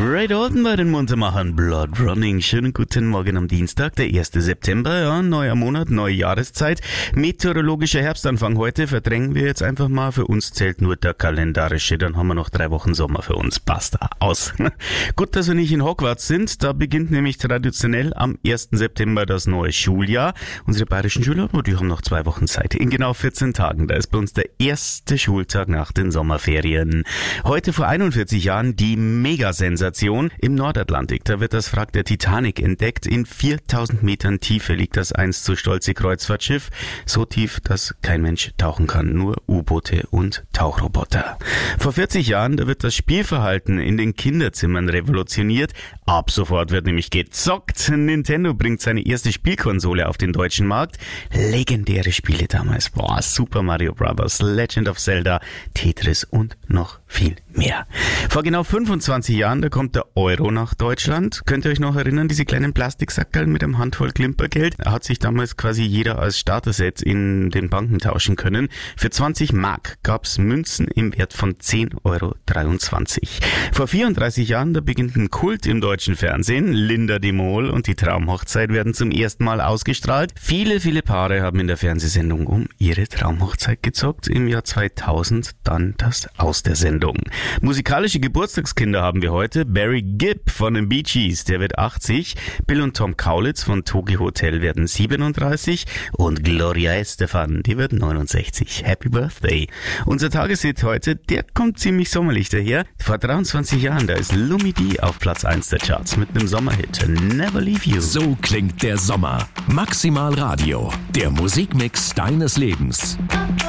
Ray Dalton bei den Muntermachern, Blood Running. Schönen guten Morgen am Dienstag, der 1. September. Ja, neuer Monat, neue Jahreszeit. Meteorologischer Herbstanfang heute verdrängen wir jetzt einfach mal. Für uns zählt nur der kalendarische. Dann haben wir noch 3 Wochen Sommer für uns. Basta, aus. Gut, dass wir nicht in Hogwarts sind. Da beginnt nämlich traditionell am 1. September das neue Schuljahr. Unsere bayerischen Schüler, die haben noch 2 Wochen Zeit. In genau 14 Tagen. Da ist bei uns der erste Schultag nach den Sommerferien. Heute vor 41 Jahren die Megasensation im Nordatlantik. Da wird das Wrack der Titanic entdeckt. In 4000 Metern Tiefe liegt das einst so stolze Kreuzfahrtschiff. So tief, dass kein Mensch tauchen kann. Nur U-Boote und Tauchroboter. Vor 40 Jahren, da wird das Spielverhalten in den Kinderzimmern revolutioniert. Ab sofort wird nämlich gezockt. Nintendo bringt seine erste Spielkonsole auf den deutschen Markt. Legendäre Spiele damals. Boah, Super Mario Bros., Legend of Zelda, Tetris und noch viel mehr. Vor genau 25 Jahren, da kommt der Euro nach Deutschland. Könnt ihr euch noch erinnern, diese kleinen Plastiksackerl mit einem Handvoll Klimpergeld? Da hat sich damals quasi jeder als Starter-Set in den Banken tauschen können. Für 20 Mark gab's Münzen im Wert von 10,23 Euro. Vor 34 Jahren, da beginnt ein Kult im deutschen Fernsehen. Linda de Mol und die Traumhochzeit werden zum ersten Mal ausgestrahlt. Viele Paare haben in der Fernsehsendung um ihre Traumhochzeit gezockt. Im Jahr 2000 dann das Aus der Sendung. Musikalische Geburtstagskinder haben wir heute. Barry Gibb von den Bee Gees, der wird 80. Bill und Tom Kaulitz von Tokio Hotel werden 37. Und Gloria Estefan, die wird 69. Happy Birthday. Unser Tageshit heute, der kommt ziemlich sommerlich daher. Vor 23 Jahren, da ist Lumi D auf Platz 1 der Charts mit einem Sommerhit. Never Leave You. So klingt der Sommer. Maximal Radio, der Musikmix deines Lebens.